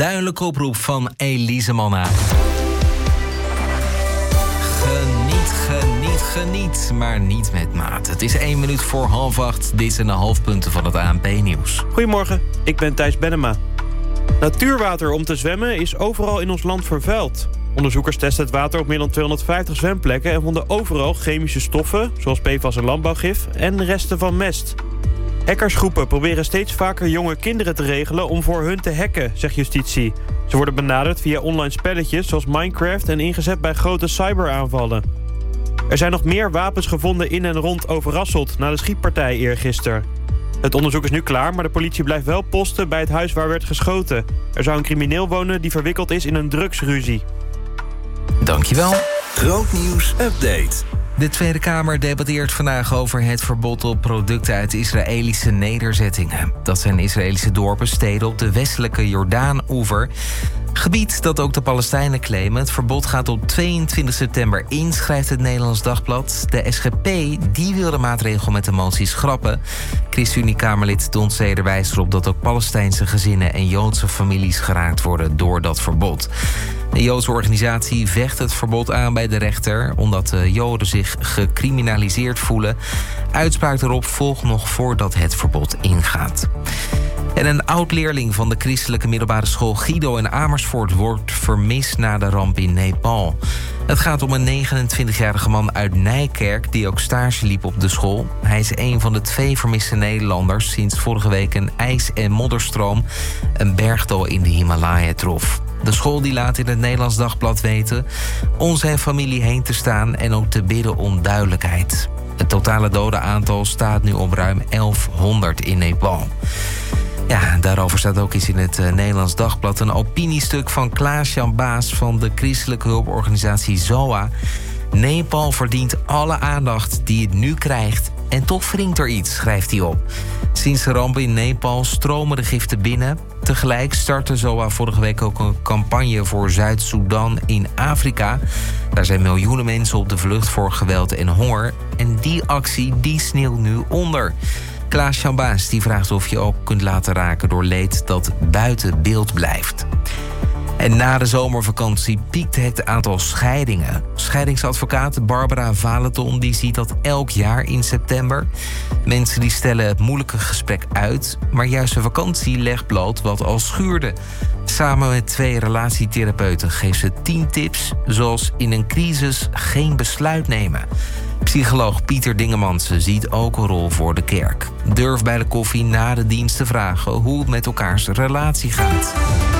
duidelijke oproep van Elise Manna. Geniet, maar niet met maat. Het is 1 minuut voor 7:30. Dit zijn de hoofdpunten van het ANP-nieuws. Goedemorgen, ik ben Thijs Bennema. Natuurwater om te zwemmen is overal in ons land vervuild. Onderzoekers testen het water op meer dan 250 zwemplekken... en vonden overal chemische stoffen, zoals PFAS en landbouwgif... en resten van mest. Hackersgroepen proberen steeds vaker jonge kinderen te regelen... om voor hun te hacken, zegt justitie. Ze worden benaderd via online spelletjes zoals Minecraft... en ingezet bij grote cyberaanvallen. Er zijn nog meer wapens gevonden in en rond Overasselt... na de schietpartij eergisteren. Het onderzoek is nu klaar, maar de politie blijft wel posten... bij het huis waar werd geschoten. Er zou een crimineel wonen die verwikkeld is in een drugsruzie. Dankjewel. Grootnieuws update. De Tweede Kamer debatteert vandaag over het verbod op producten uit Israëlische nederzettingen. Dat zijn Israëlische dorpen, steden op de westelijke Jordaan-oever. Gebied dat ook de Palestijnen claimen. Het verbod gaat op 22 september in, schrijft het Nederlands Dagblad. De SGP die wil de maatregel met de motie schrappen. ChristenUnie-Kamerlid Don Zeder wijst erop dat ook Palestijnse gezinnen en Joodse families geraakt worden door dat verbod. De Joodse organisatie vecht het verbod aan bij de rechter... omdat de Joden zich gecriminaliseerd voelen. Uitspraak erop volgt nog voordat het verbod ingaat. En een oud-leerling van de christelijke middelbare school Guido in Amersfoort... wordt vermist na de ramp in Nepal. Het gaat om een 29-jarige man uit Nijkerk die ook stage liep op de school. Hij is een van de 2 vermiste Nederlanders... sinds vorige week een ijs- en modderstroom een bergdal in de Himalaya trof. De school die laat in het Nederlands Dagblad weten... om zijn familie heen te staan en ook te bidden om duidelijkheid. Het totale dodenaantal staat nu op ruim 1100 in Nepal. Ja, daarover staat ook eens in het Nederlands Dagblad... een opiniestuk van Klaas-Jan Baas van de christelijke hulporganisatie ZOA. Nepal verdient alle aandacht die het nu krijgt... en toch wringt er iets, schrijft hij op. Sinds de ramp in Nepal stromen de giften binnen. Tegelijk startte ZOA vorige week ook een campagne voor Zuid-Soedan in Afrika. Daar zijn miljoenen mensen op de vlucht voor geweld en honger. En die actie die sneeuwt nu onder. Klaas-Jan Baas die vraagt of je ook kunt laten raken door leed dat buiten beeld blijft. En na de zomervakantie piekt het aantal scheidingen. Scheidingsadvocaat Barbara Valeton die ziet dat elk jaar in september. Mensen die stellen het moeilijke gesprek uit... maar juist de vakantie legt bloot wat al schuurde. Samen met 2 relatietherapeuten geeft ze 10 tips... zoals in een crisis geen besluit nemen. Psycholoog Pieter Dingemansen ziet ook een rol voor de kerk. Durf bij de koffie na de dienst te vragen hoe het met elkaars relatie gaat.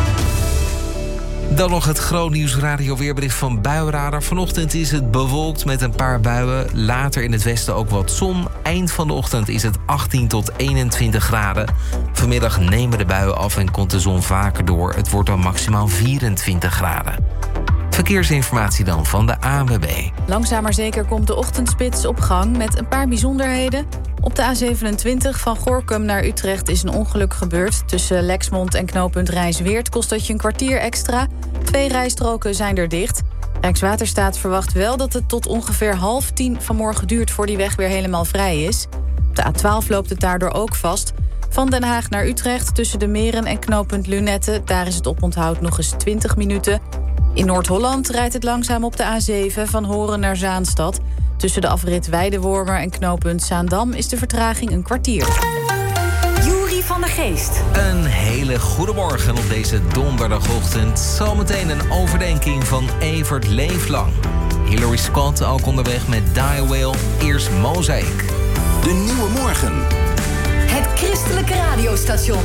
Dan nog het grootnieuws radioweerbericht van Buienradar. Vanochtend is het bewolkt met een paar buien. Later in het westen ook wat zon. Eind van de ochtend is het 18 tot 21 graden. Vanmiddag nemen de buien af en komt de zon vaker door. Het wordt dan maximaal 24 graden. Verkeersinformatie dan van de ANWB. Langzaam maar zeker komt de ochtendspits op gang met een paar bijzonderheden. Op de A27 van Gorinchem naar Utrecht is een ongeluk gebeurd. Tussen Lexmond en knooppunt Rijsweert kost dat je een kwartier extra. 2 rijstroken zijn er dicht. Rijkswaterstaat verwacht wel dat het tot ongeveer 9:30 vanmorgen duurt... voor die weg weer helemaal vrij is. Op de A12 loopt het daardoor ook vast. Van Den Haag naar Utrecht tussen de Meren en knooppunt Lunette... daar is het oponthoud nog eens 20 minuten... In Noord-Holland rijdt het langzaam op de A7 van Horen naar Zaanstad. Tussen de afrit Weidewormer en knooppunt Zaandam is de vertraging een kwartier. Juri van der Geest. Een hele goede morgen op deze donderdagochtend. Zometeen een overdenking van Evert Leeflang. Hilary Scott ook onderweg met Die Whale. Eerst Mosaic. De nieuwe morgen. Het christelijke radiostation.